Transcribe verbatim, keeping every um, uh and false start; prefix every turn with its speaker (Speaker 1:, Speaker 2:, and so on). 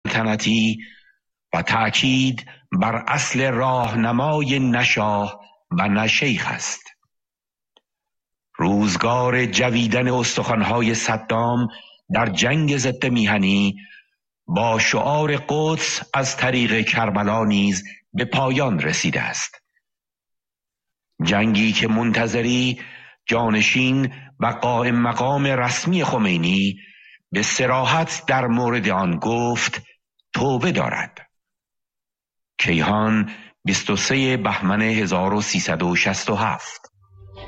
Speaker 1: سلطنتی و تأکید بر اصل راهنمای نه شاه و نه شیخ است. روزگار جویدن استخوان‌های صدام در جنگ ضد میهنی با شعار قدس از طریق کربلا نیز به پایان رسیده است. جنگی که منتظری جانشین و قائم مقام رسمی خمینی به صراحت در مورد آن گفت توبه دارد. کیهان بیست و سوم بهمن هزار و سیصد و شصت و هفت.